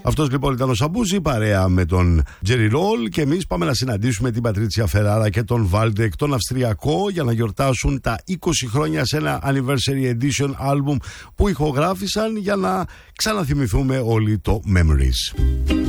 Αυτός λοιπόν ήταν ο Σαμπούζη, παρέα με τον Τζέρι Ρόλ, και εμείς πάμε να συναντήσουμε την Πατρίτσια Φεράρα και τον Βάλντεκ, τον Αυστριακό, για να γιορτάσουν τα 20 χρόνια σε ένα Anniversary Edition album που ηχογράφησαν για να ξαναθυμηθούμε όλοι το Memories.